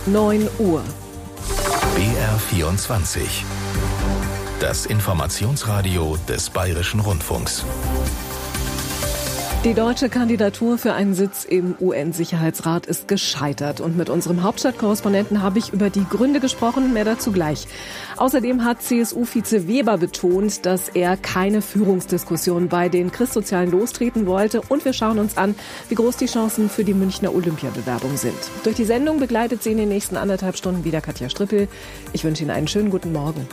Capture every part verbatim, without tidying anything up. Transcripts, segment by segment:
neun Uhr. B R vierundzwanzig. Das Informationsradio des Bayerischen Rundfunks. Die deutsche Kandidatur für einen Sitz im U N-Sicherheitsrat ist gescheitert. Und mit unserem Hauptstadtkorrespondenten habe ich über die Gründe gesprochen, mehr dazu gleich. Außerdem hat C S U-Vize Weber betont, dass er keine Führungsdiskussion bei den Christsozialen lostreten wollte. Und wir schauen uns an, wie groß die Chancen für die Münchner Olympiabewerbung sind. Durch die Sendung begleitet Sie in den nächsten anderthalb Stunden wieder Katja Strippel. Ich wünsche Ihnen einen schönen guten Morgen.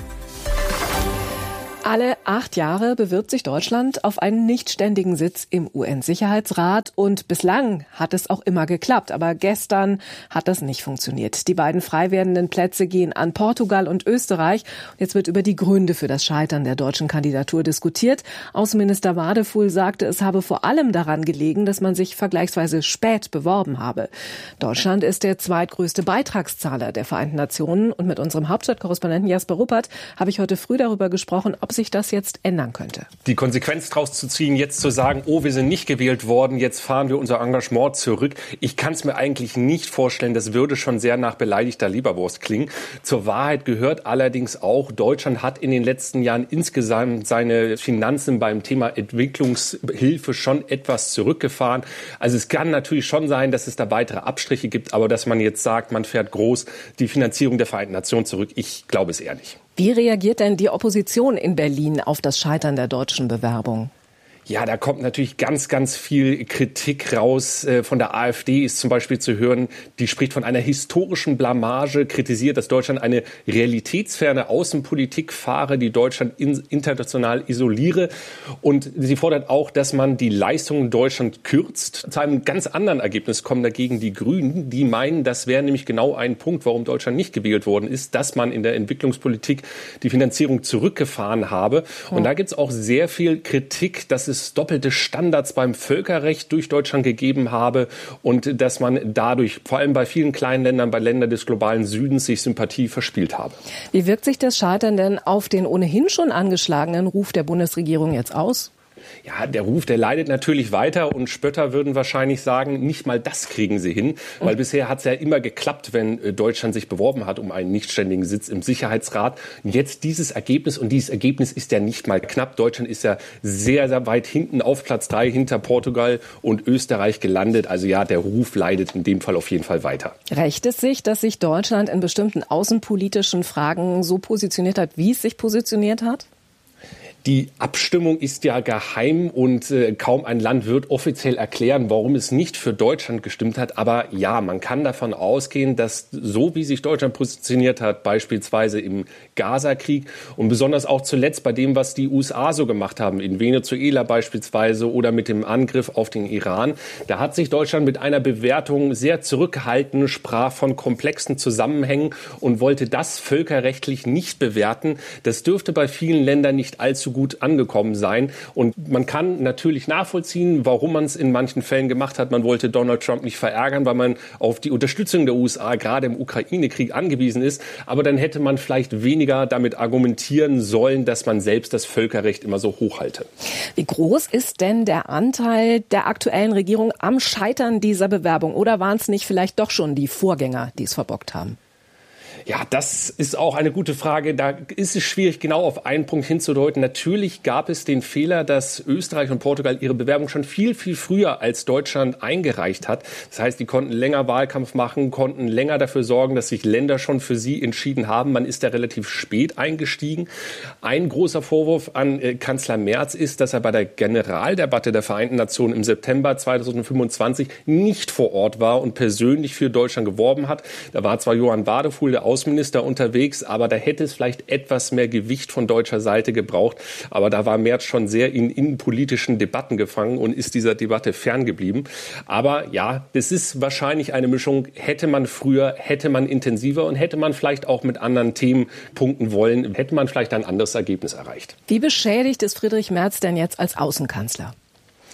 Alle acht Jahre bewirbt sich Deutschland auf einen nichtständigen Sitz im U N-Sicherheitsrat. Und bislang hat es auch immer geklappt. Aber gestern hat das nicht funktioniert. Die beiden frei werdenden Plätze gehen an Portugal und Österreich. Jetzt wird über die Gründe für das Scheitern der deutschen Kandidatur diskutiert. Außenminister Wadefuhl sagte, es habe vor allem daran gelegen, dass man sich vergleichsweise spät beworben habe. Deutschland ist der zweitgrößte Beitragszahler der Vereinten Nationen. Und mit unserem Hauptstadtkorrespondenten Jasper Ruppert habe ich heute früh darüber gesprochen, ob sich das jetzt ändern könnte. Die Konsequenz daraus zu ziehen, jetzt zu sagen, oh, wir sind nicht gewählt worden, jetzt fahren wir unser Engagement zurück. Ich kann es mir eigentlich nicht vorstellen, das würde schon sehr nach beleidigter Leberwurst klingen. Zur Wahrheit gehört allerdings auch, Deutschland hat in den letzten Jahren insgesamt seine Finanzen beim Thema Entwicklungshilfe schon etwas zurückgefahren. Also es kann natürlich schon sein, dass es da weitere Abstriche gibt, aber dass man jetzt sagt, man fährt groß die Finanzierung der Vereinten Nationen zurück, ich glaube es eher nicht. Wie reagiert denn die Opposition in Berlin auf das Scheitern der deutschen Bewerbung? Ja, da kommt natürlich ganz, ganz viel Kritik raus. Von der AfD ist zum Beispiel zu hören, die spricht von einer historischen Blamage, kritisiert, dass Deutschland eine realitätsferne Außenpolitik fahre, die Deutschland international isoliere. Und sie fordert auch, dass man die Leistungen in Deutschland kürzt. Zu einem ganz anderen Ergebnis kommen dagegen die Grünen. Die meinen, das wäre nämlich genau ein Punkt, warum Deutschland nicht gewählt worden ist, dass man in der Entwicklungspolitik die Finanzierung zurückgefahren habe. Und da gibt es auch sehr viel Kritik, dass es doppelte Standards beim Völkerrecht durch Deutschland gegeben habe und dass man dadurch, vor allem bei vielen kleinen Ländern, bei Ländern des globalen Südens, sich Sympathie verspielt habe. Wie wirkt sich das Scheitern denn auf den ohnehin schon angeschlagenen Ruf der Bundesregierung jetzt aus? Ja, der Ruf, der leidet natürlich weiter und Spötter würden wahrscheinlich sagen, nicht mal das kriegen sie hin, weil bisher hat es ja immer geklappt, wenn Deutschland sich beworben hat um einen nichtständigen Sitz im Sicherheitsrat. Jetzt dieses Ergebnis, und dieses Ergebnis ist ja nicht mal knapp. Deutschland ist ja sehr, sehr weit hinten auf Platz drei hinter Portugal und Österreich gelandet. Also ja, der Ruf leidet in dem Fall auf jeden Fall weiter. Rächt es sich, dass sich Deutschland in bestimmten außenpolitischen Fragen so positioniert hat, wie es sich positioniert hat? Die Abstimmung ist ja geheim und äh, kaum ein Land wird offiziell erklären, warum es nicht für Deutschland gestimmt hat. Aber ja, man kann davon ausgehen, dass so wie sich Deutschland positioniert hat, beispielsweise im Gaza-Krieg und besonders auch zuletzt bei dem, was die U S A so gemacht haben, in Venezuela beispielsweise oder mit dem Angriff auf den Iran, da hat sich Deutschland mit einer Bewertung sehr zurückgehalten, sprach von komplexen Zusammenhängen und wollte das völkerrechtlich nicht bewerten. Das dürfte bei vielen Ländern nicht allzu gut angekommen sein. Und man kann natürlich nachvollziehen, warum man es in manchen Fällen gemacht hat. Man wollte Donald Trump nicht verärgern, weil man auf die Unterstützung der U S A gerade im Ukraine-Krieg angewiesen ist. Aber dann hätte man vielleicht weniger damit argumentieren sollen, dass man selbst das Völkerrecht immer so hochhalte. Wie groß ist denn der Anteil der aktuellen Regierung am Scheitern dieser Bewerbung? Oder waren es nicht vielleicht doch schon die Vorgänger, die es verbockt haben? Ja, das ist auch eine gute Frage. Da ist es schwierig, genau auf einen Punkt hinzudeuten. Natürlich gab es den Fehler, dass Österreich und Portugal ihre Bewerbung schon viel, viel früher als Deutschland eingereicht hat. Das heißt, die konnten länger Wahlkampf machen, konnten länger dafür sorgen, dass sich Länder schon für sie entschieden haben. Man ist da relativ spät eingestiegen. Ein großer Vorwurf an äh, Kanzler Merz ist, dass er bei der Generaldebatte der Vereinten Nationen im September zweitausendfünfundzwanzig nicht vor Ort war und persönlich für Deutschland geworben hat. Da war zwar Johann Wadefuhl, der Außenminister, unterwegs, aber da hätte es vielleicht etwas mehr Gewicht von deutscher Seite gebraucht. Aber da war Merz schon sehr in innenpolitischen Debatten gefangen und ist dieser Debatte ferngeblieben. Aber ja, das ist wahrscheinlich eine Mischung. Hätte man früher, hätte man intensiver und hätte man vielleicht auch mit anderen Themen punkten wollen, hätte man vielleicht ein anderes Ergebnis erreicht. Wie beschädigt ist Friedrich Merz denn jetzt als Außenkanzler?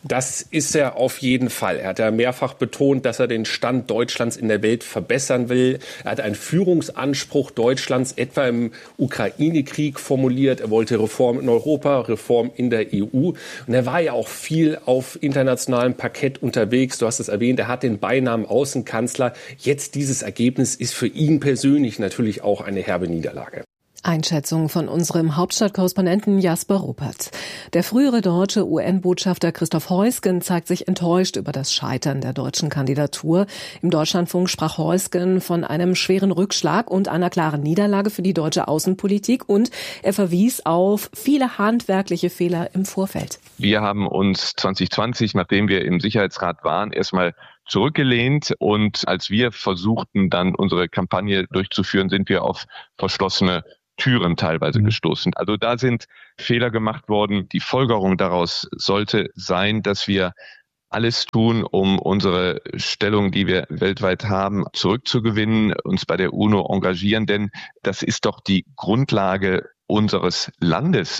Das ist er auf jeden Fall. Er hat ja mehrfach betont, dass er den Stand Deutschlands in der Welt verbessern will. Er hat einen Führungsanspruch Deutschlands etwa im Ukraine-Krieg formuliert. Er wollte Reform in Europa, Reform in der E U. Und er war ja auch viel auf internationalem Parkett unterwegs. Du hast es erwähnt, er hat den Beinamen Außenkanzler. Jetzt dieses Ergebnis ist für ihn persönlich natürlich auch eine herbe Niederlage. Einschätzung von unserem Hauptstadtkorrespondenten Jasper Ruppert. Der frühere deutsche U N-Botschafter Christoph Heusgen zeigt sich enttäuscht über das Scheitern der deutschen Kandidatur. Im Deutschlandfunk sprach Heusgen von einem schweren Rückschlag und einer klaren Niederlage für die deutsche Außenpolitik und er verwies auf viele handwerkliche Fehler im Vorfeld. Wir haben uns zwanzig zwanzig, nachdem wir im Sicherheitsrat waren, erstmal zurückgelehnt und als wir versuchten, dann unsere Kampagne durchzuführen, sind wir auf verschlossene Türen teilweise gestoßen. Also da sind Fehler gemacht worden. Die Folgerung daraus sollte sein, dass wir alles tun, um unsere Stellung, die wir weltweit haben, zurückzugewinnen, uns bei der UNO engagieren, denn das ist doch die Grundlage unseres Landes.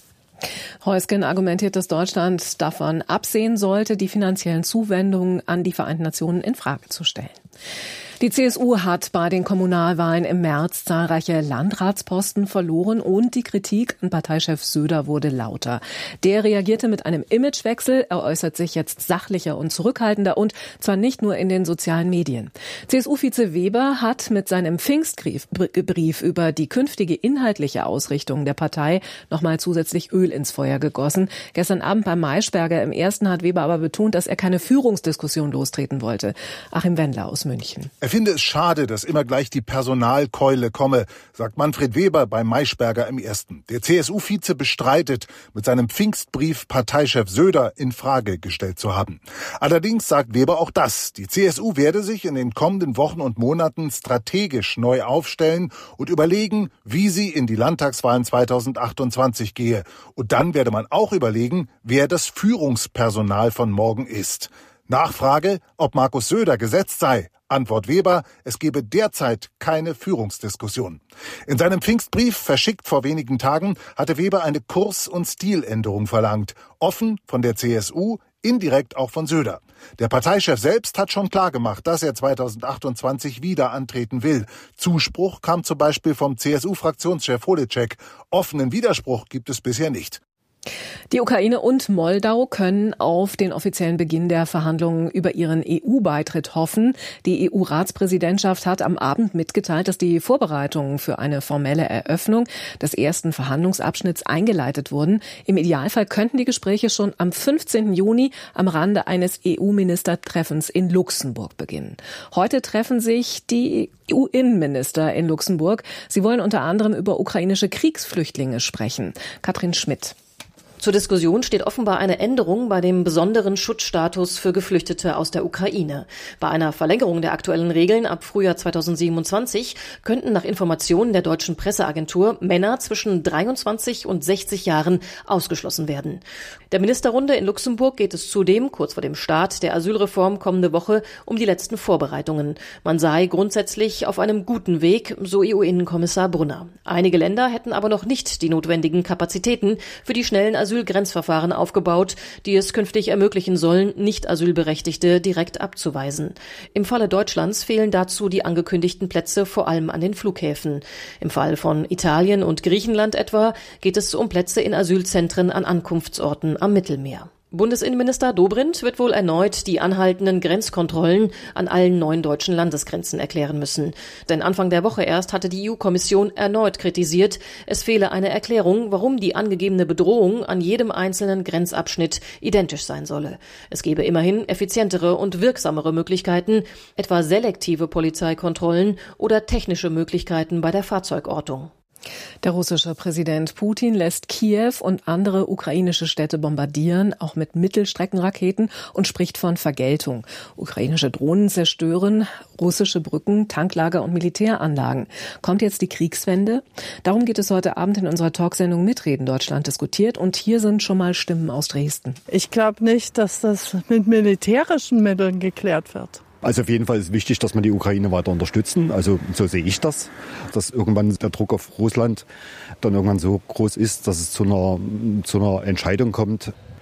Heusgen argumentiert, dass Deutschland davon absehen sollte, die finanziellen Zuwendungen an die Vereinten Nationen in Frage zu stellen. Die C S U hat bei den Kommunalwahlen im März zahlreiche Landratsposten verloren und die Kritik an Parteichef Söder wurde lauter. Der reagierte mit einem Imagewechsel, er äußert sich jetzt sachlicher und zurückhaltender und zwar nicht nur in den sozialen Medien. C S U-Vize Weber hat mit seinem Pfingstbrief Brief über die künftige inhaltliche Ausrichtung der Partei nochmal zusätzlich Öl ins Feuer gegossen. Gestern Abend beim Maischberger im Ersten hat Weber aber betont, dass er keine Führungsdiskussion lostreten wollte. Achim Wendler aus München. Ich finde es schade, dass immer gleich die Personalkeule komme, sagt Manfred Weber bei Maischberger im Ersten. Der C S U-Vize bestreitet, mit seinem Pfingstbrief Parteichef Söder in Frage gestellt zu haben. Allerdings sagt Weber auch das. Die C S U werde sich in den kommenden Wochen und Monaten strategisch neu aufstellen und überlegen, wie sie in die Landtagswahlen zweitausendachtundzwanzig gehe. Und dann werde man auch überlegen, wer das Führungspersonal von morgen ist. Nachfrage, ob Markus Söder gesetzt sei. Antwort Weber, es gebe derzeit keine Führungsdiskussion. In seinem Pfingstbrief, verschickt vor wenigen Tagen, hatte Weber eine Kurs- und Stiländerung verlangt. Offen von der C S U, indirekt auch von Söder. Der Parteichef selbst hat schon klargemacht, dass er zweitausendachtundzwanzig wieder antreten will. Zuspruch kam zum Beispiel vom C S U-Fraktionschef Holitschek. Offenen Widerspruch gibt es bisher nicht. Die Ukraine und Moldau können auf den offiziellen Beginn der Verhandlungen über ihren E U-Beitritt hoffen. Die E U-Ratspräsidentschaft hat am Abend mitgeteilt, dass die Vorbereitungen für eine formelle Eröffnung des ersten Verhandlungsabschnitts eingeleitet wurden. Im Idealfall könnten die Gespräche schon am fünfzehnten Juni am Rande eines E U-Ministertreffens in Luxemburg beginnen. Heute treffen sich die E U-Innenminister in Luxemburg. Sie wollen unter anderem über ukrainische Kriegsflüchtlinge sprechen. Katrin Schmidt. Zur Diskussion steht offenbar eine Änderung bei dem besonderen Schutzstatus für Geflüchtete aus der Ukraine. Bei einer Verlängerung der aktuellen Regeln ab Frühjahr zweitausendsiebenundzwanzig könnten nach Informationen der deutschen Presseagentur Männer zwischen dreiundzwanzig und sechzig Jahren ausgeschlossen werden. Der Ministerrunde in Luxemburg geht es zudem, kurz vor dem Start der Asylreform kommende Woche, um die letzten Vorbereitungen. Man sei grundsätzlich auf einem guten Weg, so E U-Innenkommissar Brunner. Einige Länder hätten aber noch nicht die notwendigen Kapazitäten für die schnellen Asylreformen Asylgrenzverfahren aufgebaut, die es künftig ermöglichen sollen, Nicht-Asylberechtigte direkt abzuweisen. Im Falle Deutschlands fehlen dazu die angekündigten Plätze vor allem an den Flughäfen. Im Fall von Italien und Griechenland etwa geht es um Plätze in Asylzentren an Ankunftsorten am Mittelmeer. Bundesinnenminister Dobrindt wird wohl erneut die anhaltenden Grenzkontrollen an allen neun deutschen Landesgrenzen erklären müssen. Denn Anfang der Woche erst hatte die E U-Kommission erneut kritisiert, es fehle eine Erklärung, warum die angegebene Bedrohung an jedem einzelnen Grenzabschnitt identisch sein solle. Es gebe immerhin effizientere und wirksamere Möglichkeiten, etwa selektive Polizeikontrollen oder technische Möglichkeiten bei der Fahrzeugortung. Der russische Präsident Putin lässt Kiew und andere ukrainische Städte bombardieren, auch mit Mittelstreckenraketen, und spricht von Vergeltung. Ukrainische Drohnen zerstören russische Brücken, Tanklager und Militäranlagen. Kommt jetzt die Kriegswende? Darum geht es heute Abend in unserer Talksendung Mitreden Deutschland diskutiert. Und hier sind schon mal Stimmen aus Dresden. Ich glaube nicht, dass das mit militärischen Mitteln geklärt wird. Also auf jeden Fall ist wichtig, dass wir die Ukraine weiter unterstützen. Also so sehe ich das, dass irgendwann der Druck auf Russland dann irgendwann so groß ist, dass es zu einer, zu einer Entscheidung kommt.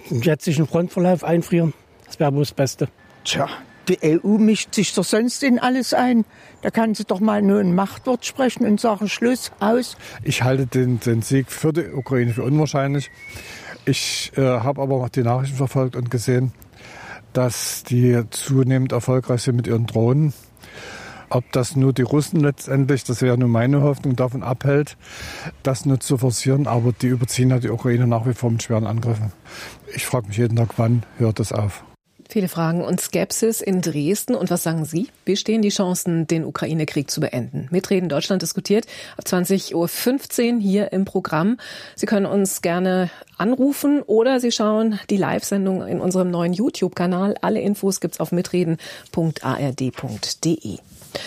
den jetzigen Frontverlauf einfrieren. Das wäre wohl das Beste. Tja, die E U mischt sich doch sonst in alles ein. Da kann sie doch mal nur ein Machtwort sprechen und sagen Schluss, aus. Ich halte den, den Sieg für die Ukraine für unwahrscheinlich. Ich äh, habe aber auch die Nachrichten verfolgt und gesehen, dass die zunehmend erfolgreich sind mit ihren Drohnen. Ob das nur die Russen letztendlich, das wäre nur meine Hoffnung, davon abhält, das nur zu forcieren. Aber die überziehen ja die Ukraine nach wie vor mit schweren Angriffen. Ich frage mich jeden Tag, wann hört das auf? Viele Fragen und Skepsis in Dresden. Und was sagen Sie? Wie stehen die Chancen, den Ukraine-Krieg zu beenden? Mitreden Deutschland diskutiert ab zwanzig Uhr fünfzehn hier im Programm. Sie können uns gerne anrufen oder Sie schauen die Live-Sendung in unserem neuen YouTube-Kanal. Alle Infos gibt's auf mitreden punkt a r d punkt d e.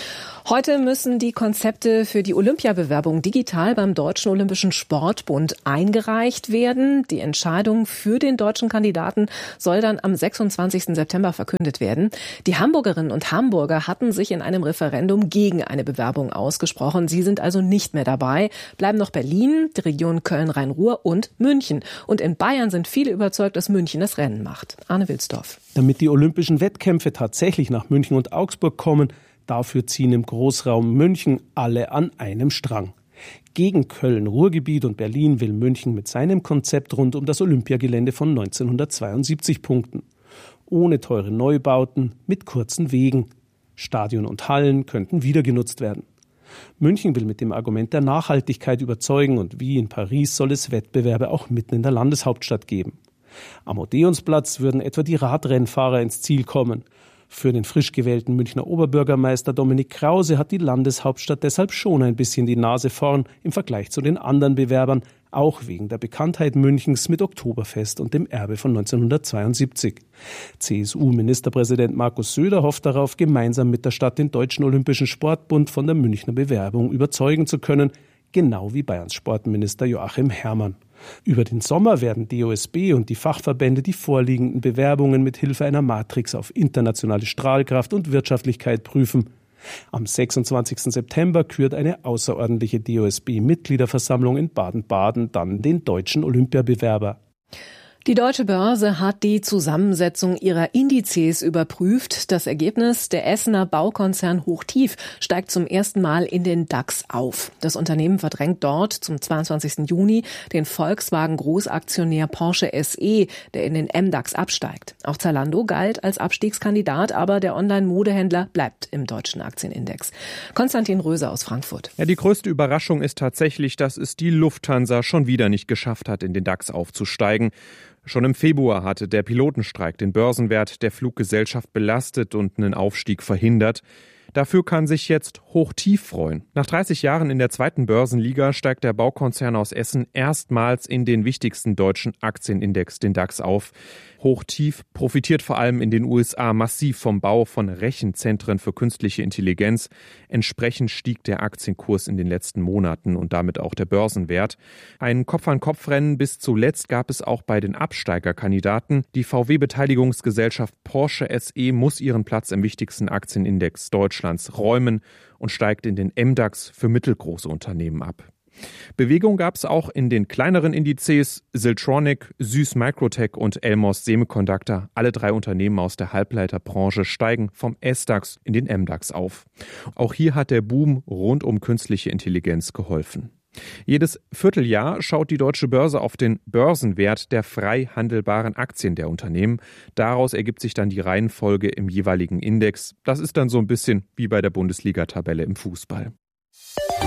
Heute müssen die Konzepte für die Olympiabewerbung digital beim Deutschen Olympischen Sportbund eingereicht werden. Die Entscheidung für den deutschen Kandidaten soll dann am sechsundzwanzigsten September verkündet werden. Die Hamburgerinnen und Hamburger hatten sich in einem Referendum gegen eine Bewerbung ausgesprochen. Sie sind also nicht mehr dabei. Bleiben noch Berlin, die Region Köln-Rhein-Ruhr und München. Und in Bayern sind viele überzeugt, dass München das Rennen macht. Arne Wilsdorf. Damit die olympischen Wettkämpfe tatsächlich nach München und Augsburg kommen, dafür ziehen im Großraum München alle an einem Strang. Gegen Köln, Ruhrgebiet und Berlin will München mit seinem Konzept rund um das Olympiagelände von neunzehnhundertzweiundsiebzig punkten. Ohne teure Neubauten, mit kurzen Wegen. Stadion und Hallen könnten wieder genutzt werden. München will mit dem Argument der Nachhaltigkeit überzeugen und wie in Paris soll es Wettbewerbe auch mitten in der Landeshauptstadt geben. Am Odeonsplatz würden etwa die Radrennfahrer ins Ziel kommen. Für den frisch gewählten Münchner Oberbürgermeister Dominik Krause hat die Landeshauptstadt deshalb schon ein bisschen die Nase vorn im Vergleich zu den anderen Bewerbern, auch wegen der Bekanntheit Münchens mit Oktoberfest und dem Erbe von neunzehnhundertzweiundsiebzig. C S U-Ministerpräsident Markus Söder hofft darauf, gemeinsam mit der Stadt den Deutschen Olympischen Sportbund von der Münchner Bewerbung überzeugen zu können, genau wie Bayerns Sportminister Joachim Herrmann. Über den Sommer werden D O S B und die Fachverbände die vorliegenden Bewerbungen mit Hilfe einer Matrix auf internationale Strahlkraft und Wirtschaftlichkeit prüfen. Am sechsundzwanzigsten September kürt eine außerordentliche D O S B-Mitgliederversammlung in Baden-Baden dann den deutschen Olympiabewerber. Die Deutsche Börse hat die Zusammensetzung ihrer Indizes überprüft. Das Ergebnis: der Essener Baukonzern Hochtief steigt zum ersten Mal in den DAX auf. Das Unternehmen verdrängt dort zum zweiundzwanzigsten Juni den Volkswagen-Großaktionär Porsche S E, der in den M DAX absteigt. Auch Zalando galt als Abstiegskandidat, aber der Online-Modehändler bleibt im deutschen Aktienindex. Konstantin Röser aus Frankfurt. Ja, die größte Überraschung ist tatsächlich, dass es die Lufthansa schon wieder nicht geschafft hat, in den DAX aufzusteigen. Schon im Februar hatte der Pilotenstreik den Börsenwert der Fluggesellschaft belastet und einen Aufstieg verhindert. Dafür kann sich jetzt Hochtief freuen. Nach dreißig Jahren in der zweiten Börsenliga steigt der Baukonzern aus Essen erstmals in den wichtigsten deutschen Aktienindex, den DAX, auf. Hochtief profitiert vor allem in den U S A massiv vom Bau von Rechenzentren für künstliche Intelligenz. Entsprechend stieg der Aktienkurs in den letzten Monaten und damit auch der Börsenwert. Ein Kopf-an-Kopf-Rennen bis zuletzt gab es auch bei den Absteigerkandidaten. Die V W-Beteiligungsgesellschaft Porsche S E muss ihren Platz im wichtigsten Aktienindex Deutschlands räumen und steigt in den M DAX für mittelgroße Unternehmen ab. Bewegung gab es auch in den kleineren Indizes. Siltronic, Süß Microtech und Elmos Semiconductor, alle drei Unternehmen aus der Halbleiterbranche, steigen vom S DAX in den M DAX auf. Auch hier hat der Boom rund um künstliche Intelligenz geholfen. Jedes Vierteljahr schaut die Deutsche Börse auf den Börsenwert der frei handelbaren Aktien der Unternehmen. Daraus ergibt sich dann die Reihenfolge im jeweiligen Index. Das ist dann so ein bisschen wie bei der Bundesliga-Tabelle im Fußball.